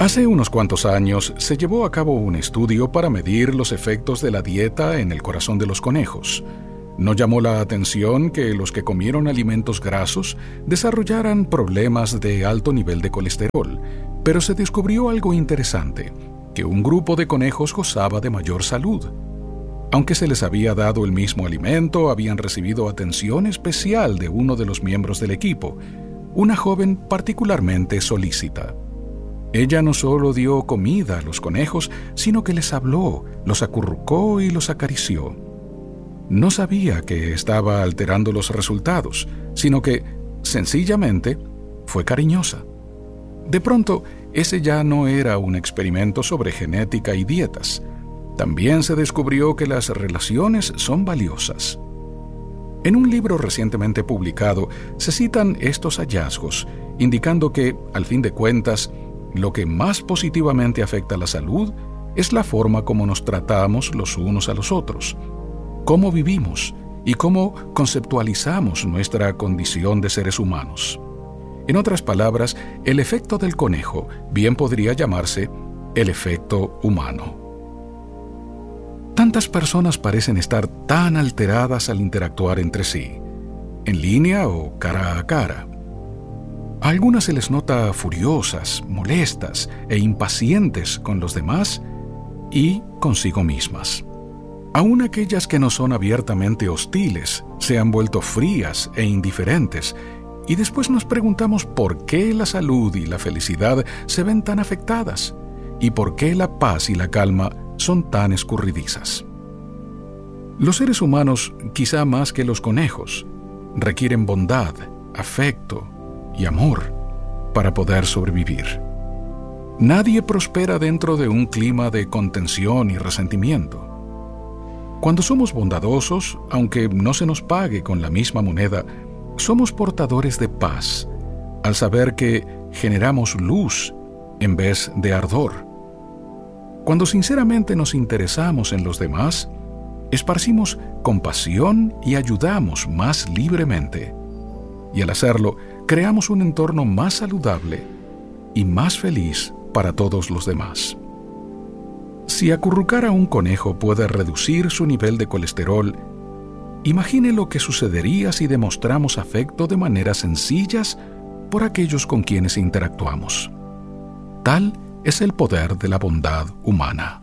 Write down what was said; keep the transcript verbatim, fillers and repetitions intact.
Hace unos cuantos años se llevó a cabo un estudio para medir los efectos de la dieta en el corazón de los conejos. No llamó la atención que los que comieron alimentos grasos desarrollaran problemas de alto nivel de colesterol, pero se descubrió algo interesante, que un grupo de conejos gozaba de mayor salud. Aunque se les había dado el mismo alimento, habían recibido atención especial de uno de los miembros del equipo, una joven particularmente solícita. Ella no solo dio comida a los conejos, sino que les habló, los acurrucó y los acarició. No sabía que estaba alterando los resultados, sino que, sencillamente, fue cariñosa. De pronto, ese ya no era un experimento sobre genética y dietas. También se descubrió que las relaciones son valiosas. En un libro recientemente publicado se citan estos hallazgos, indicando que, al fin de cuentas, lo que más positivamente afecta a la salud es la forma como nos tratamos los unos a los otros, cómo vivimos y cómo conceptualizamos nuestra condición de seres humanos. En otras palabras, el efecto del conejo bien podría llamarse el efecto humano. Tantas personas parecen estar tan alteradas al interactuar entre sí, en línea o cara a cara. A algunas se les nota furiosas, molestas e impacientes con los demás y consigo mismas. Aún aquellas que no son abiertamente hostiles se han vuelto frías e indiferentes, y después nos preguntamos por qué la salud y la felicidad se ven tan afectadas y por qué la paz y la calma son tan escurridizas. Los seres humanos, quizá más que los conejos, requieren bondad, afecto y amor para poder sobrevivir. Nadie prospera dentro de un clima de contención y resentimiento. Cuando somos bondadosos, aunque no se nos pague con la misma moneda, somos portadores de paz, al saber que generamos luz en vez de ardor. Cuando sinceramente nos interesamos en los demás, esparcimos compasión y ayudamos más libremente. Y al hacerlo, creamos un entorno más saludable y más feliz para todos los demás. Si acurrucar a un conejo puede reducir su nivel de colesterol, imagine lo que sucedería si demostramos afecto de maneras sencillas por aquellos con quienes interactuamos. Tal es el poder de la bondad humana.